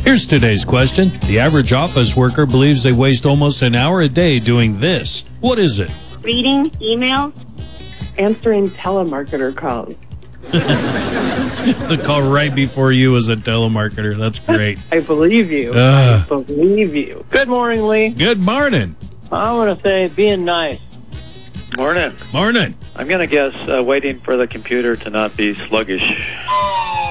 Here's today's question. The average office worker believes they waste almost an hour a day doing this. What is it? Reading emails. Answering telemarketer calls. The call right before you was a telemarketer. That's great. I believe you. I believe you. Good morning, Lee. Good morning. I want to say being nice. Morning. Morning. I'm going to guess waiting for the computer to not be sluggish.